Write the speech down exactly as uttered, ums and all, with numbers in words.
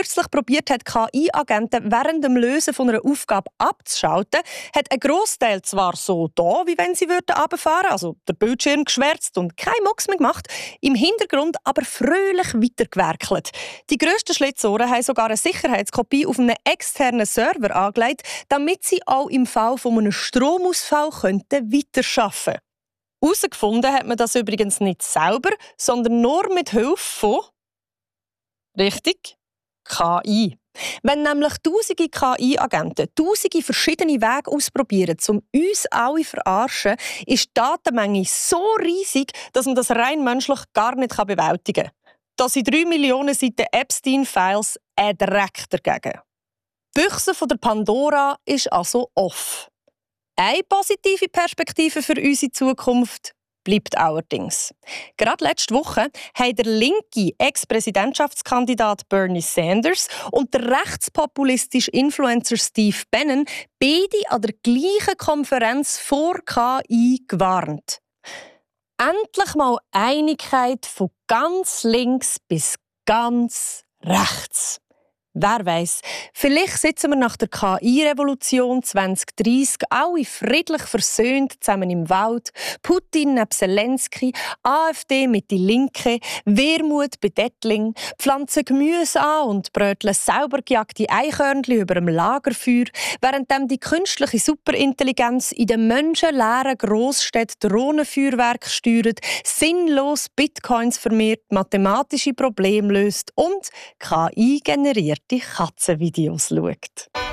kürzlich probiert hat, K I-Agenten während dem Lösen von einer Aufgabe abzuschalten, hat ein Grossteil zwar so da, wie wenn sie runterfahren würden, also der Bildschirm geschwärzt und kein Mucks mehr gemacht, im Hintergrund aber fröhlich weitergewerkelt. Die grössten Schlitzohren haben sogar eine Sicherheitskopie auf einem externen Server angelegt, damit sie auch im Fall von einem Stromausfall könnten weiterarbeiten könnten. Herausgefunden hat man das übrigens nicht selber, sondern nur mit Hilfe von... Richtig, K I. Wenn nämlich tausende K I-Agenten tausende verschiedene Wege ausprobieren, um uns alle zu verarschen, ist die Datenmenge so riesig, dass man das rein menschlich gar nicht bewältigen kann. Da sind drei Millionen Seiten Epstein-Files ein Dreck dagegen. Die Büchse von der Pandora ist also off. Eine positive Perspektive für unsere Zukunft bleibt allerdings. Gerade letzte Woche haben der linke Ex-Präsidentschaftskandidat Bernie Sanders und der rechtspopulistische Influencer Steve Bannon beide an der gleichen Konferenz vor K I gewarnt. Endlich mal Einigkeit von ganz links bis ganz rechts. Wer weiss, vielleicht sitzen wir nach der K I-Revolution zwanzig dreissig alle friedlich versöhnt zusammen im Wald, Putin neben Zelensky, AfD mit die Linke, Wermut bei Dettling, pflanzen Gemüse an und bröteln selber gejagte Eichhörnchen über dem Lagerfeuer, während die künstliche Superintelligenz in den menschenleeren Grossstädten Drohnenfeuerwerke steuert, sinnlos Bitcoins vermehrt, mathematische Probleme löst und K I generiert die Katzenvideos schaut.